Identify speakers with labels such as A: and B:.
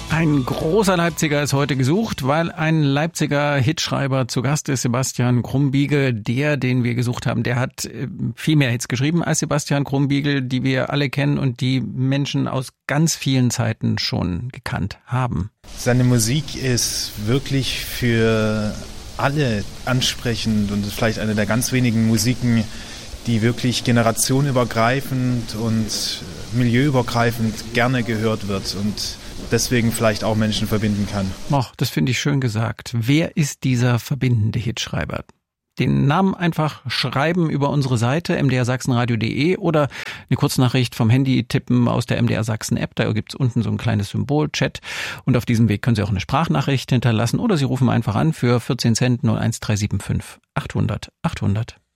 A: Ein großer Leipziger ist heute gesucht, weil ein Leipziger Hitschreiber zu Gast ist, Sebastian Krumbiegel. Den wir gesucht haben, der hat viel mehr Hits geschrieben als Sebastian Krumbiegel, die wir alle kennen und die Menschen aus ganz vielen Zeiten schon gekannt haben.
B: Seine Musik ist wirklich für alle ansprechend und ist vielleicht eine der ganz wenigen Musiken, die wirklich generationenübergreifend und milieuübergreifend gerne gehört wird und deswegen vielleicht auch Menschen verbinden kann.
A: Och, das finde ich schön gesagt. Wer ist dieser verbindende Hitschreiber? Den Namen einfach schreiben über unsere Seite mdrsachsenradio.de oder eine Kurznachricht vom Handy tippen aus der MDR Sachsen App. Da gibt's unten so ein kleines Symbol, Chat. Und auf diesem Weg können Sie auch eine Sprachnachricht hinterlassen oder Sie rufen einfach an für 14 Cent 01375 800 800.